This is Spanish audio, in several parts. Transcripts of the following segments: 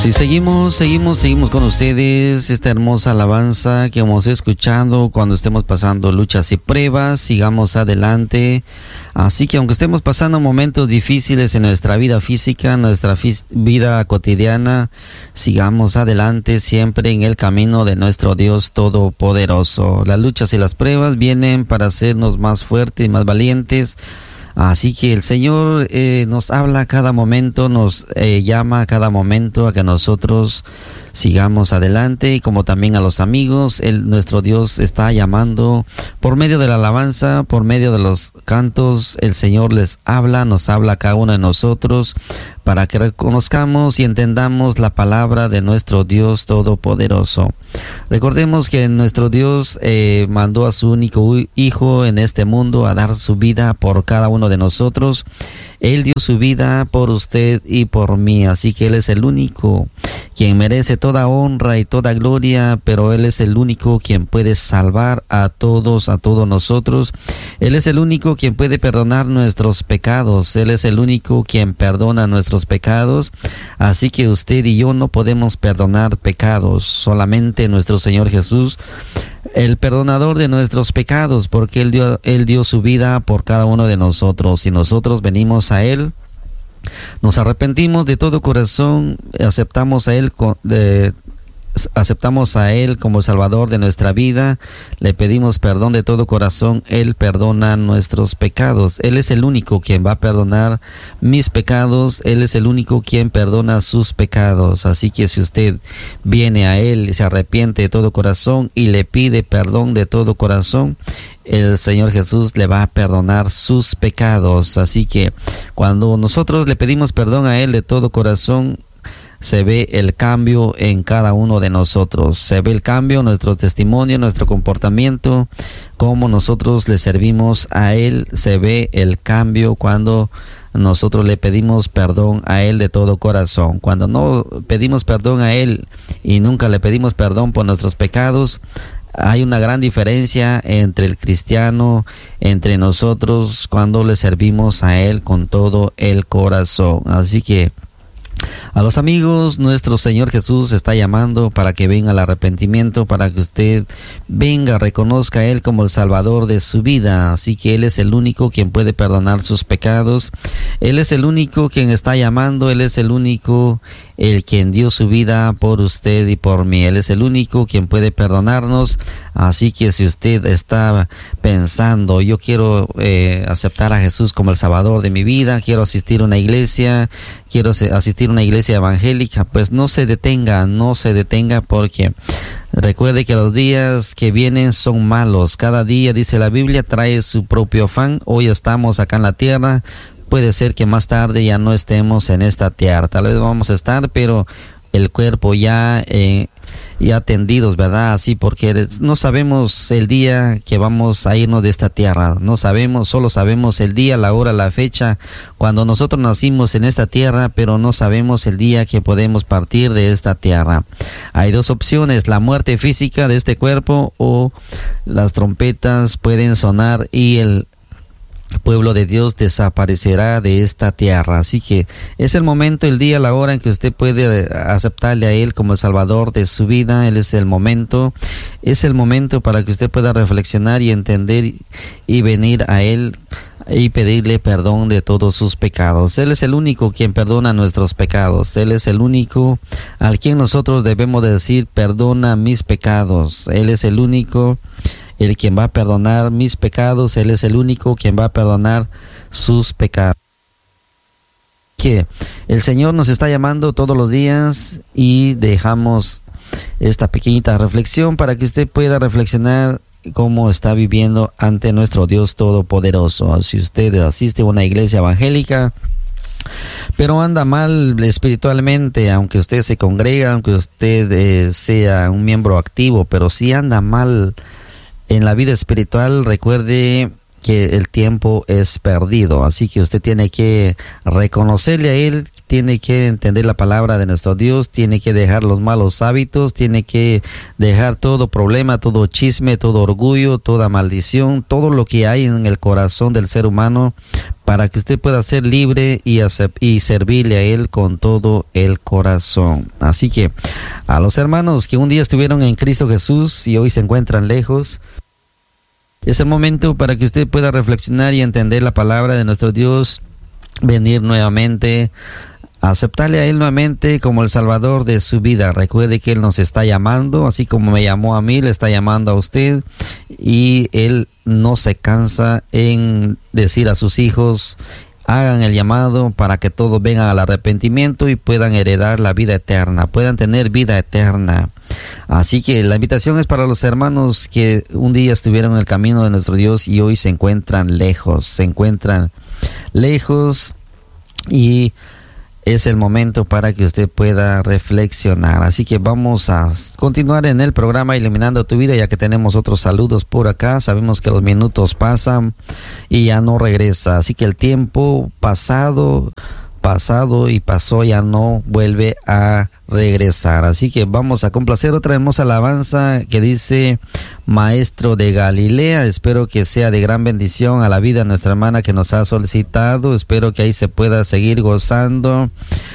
Sí, seguimos con ustedes esta hermosa alabanza que hemos escuchado cuando estemos pasando luchas y pruebas. Sigamos adelante. Así que aunque estemos pasando momentos difíciles en nuestra vida física, nuestra vida cotidiana, sigamos adelante siempre en el camino de nuestro Dios Todopoderoso. Las luchas y las pruebas vienen para hacernos más fuertes y más valientes. Así que el Señor nos habla a cada momento, nos llama a cada momento a que nosotros sigamos adelante, y como también a los amigos, nuestro Dios está llamando por medio de la alabanza, por medio de los cantos. El Señor les habla, nos habla a cada uno de nosotros para que reconozcamos y entendamos la palabra de nuestro Dios Todopoderoso. Recordemos que nuestro Dios mandó a su único Hijo en este mundo a dar su vida por cada uno de nosotros. Él dio su vida por usted y por mí, así que Él es el único quien merece toda honra y toda gloria, pero Él es el único quien puede salvar a todos nosotros. Él es el único quien puede perdonar nuestros pecados. Él es el único quien perdona nuestros pecados. Así que usted y yo no podemos perdonar pecados, solamente nuestro Señor Jesús, el perdonador de nuestros pecados, porque Él dio su vida por cada uno de nosotros. Y nosotros venimos a Él, nos arrepentimos de todo corazón, aceptamos a Él como Salvador de nuestra vida, le pedimos perdón de todo corazón. Él perdona nuestros pecados. Él es el único quien va a perdonar mis pecados. Él es el único quien perdona sus pecados. Así que si usted viene a Él y se arrepiente de todo corazón y le pide perdón de todo corazón, el Señor Jesús le va a perdonar sus pecados. Así que cuando nosotros le pedimos perdón a Él de todo corazón, se ve el cambio en cada uno de nosotros. Se ve el cambio en nuestro testimonio, nuestro comportamiento, cómo nosotros le servimos a Él. Se ve el cambio cuando nosotros le pedimos perdón a Él de todo corazón. Cuando no pedimos perdón a Él y nunca le pedimos perdón por nuestros pecados, hay una gran diferencia entre el cristiano, entre nosotros, cuando le servimos a Él con todo el corazón. Así que a los amigos, nuestro Señor Jesús está llamando para que venga al arrepentimiento, para que usted venga, reconozca a Él como el Salvador de su vida. Así que Él es el único quien puede perdonar sus pecados. Él es el único quien está llamando. Él es el único quien dio su vida por usted y por mí. Él es el único quien puede perdonarnos. Así que si usted está pensando, yo quiero aceptar a Jesús como el Salvador de mi vida, quiero asistir a una iglesia, quiero asistir a una iglesia evangélica, pues no se detenga, porque recuerde que los días que vienen son malos. Cada día, dice la Biblia, trae su propio afán. Hoy estamos acá en la tierra. Puede ser que más tarde ya no estemos en esta tierra. Tal vez vamos a estar, pero el cuerpo ya tendidos, ¿verdad? Así, porque no sabemos el día que vamos a irnos de esta tierra. No sabemos, solo sabemos el día, la hora, la fecha, cuando nosotros nacimos en esta tierra, pero no sabemos el día que podemos partir de esta tierra. Hay dos opciones: la muerte física de este cuerpo, o las trompetas pueden sonar y el pueblo de Dios desaparecerá de esta tierra. Así que es el momento, el día, la hora en que usted puede aceptarle a Él como el Salvador de su vida. Él es el momento para que usted pueda reflexionar y entender y venir a Él y pedirle perdón de todos sus pecados. Él es el único quien perdona nuestros pecados. Él es el único al quien nosotros debemos decir: perdona mis pecados. Él es el único quien va a perdonar mis pecados. Él es el único quien va a perdonar sus pecados. Que el Señor nos está llamando todos los días, y dejamos esta pequeñita reflexión para que usted pueda reflexionar cómo está viviendo ante nuestro Dios Todopoderoso. Si usted asiste a una iglesia evangélica, pero anda mal espiritualmente, aunque usted se congrega, aunque usted sea un miembro activo, pero si anda mal en la vida espiritual, recuerde que el tiempo es perdido. Así que usted tiene que reconocerle a Él tiene que entender la palabra de nuestro Dios, tiene que dejar los malos hábitos, tiene que dejar todo problema, todo chisme, todo orgullo, toda maldición, todo lo que hay en el corazón del ser humano, para que usted pueda ser libre y servirle a Él con todo el corazón. Así que a los hermanos que un día estuvieron en Cristo Jesús y hoy se encuentran lejos, es el momento para que usted pueda reflexionar y entender la palabra de nuestro Dios, venir nuevamente, aceptarle a Él nuevamente como el Salvador de su vida. Recuerde que Él nos está llamando, así como me llamó a mí, le está llamando a usted, y Él no se cansa en decir a sus hijos: hagan el llamado para que todos vengan al arrepentimiento y puedan heredar la vida eterna, puedan tener vida eterna. Así que la invitación es para los hermanos que un día estuvieron en el camino de nuestro Dios y hoy se encuentran lejos, y es el momento para que usted pueda reflexionar. Así que vamos a continuar en el programa Iluminando tu Vida, ya que tenemos otros saludos por acá. Sabemos que los minutos pasan y ya no regresa. Así que el tiempo pasado y pasó ya no vuelve a regresar. Así que vamos a complacer otra hermosa alabanza que dice: Maestro de Galilea. Espero que sea de gran bendición a la vida de nuestra hermana que nos ha solicitado. Espero que ahí se pueda seguir gozando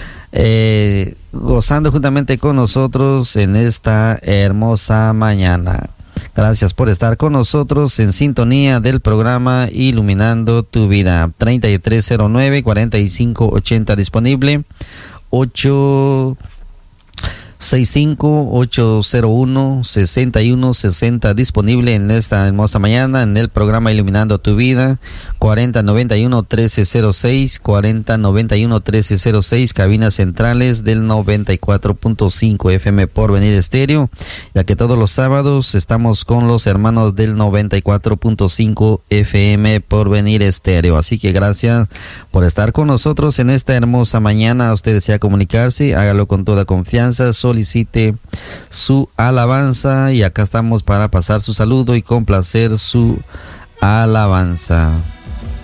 juntamente con nosotros en esta hermosa mañana. Gracias por estar con nosotros en sintonía del programa Iluminando tu Vida. 3309-4580 disponible. 865-801-6160 disponible en esta hermosa mañana en el programa Iluminando tu Vida. 4091-1306, 4091-1306, cabinas centrales del 94.5 FM Porvenir Estéreo, ya que todos los sábados estamos con los hermanos del 94.5 FM Porvenir Estéreo. Así que gracias por estar con nosotros en esta hermosa mañana. Usted desea comunicarse, hágalo con toda confianza, solicite su alabanza y acá estamos para pasar su saludo y complacer su alabanza.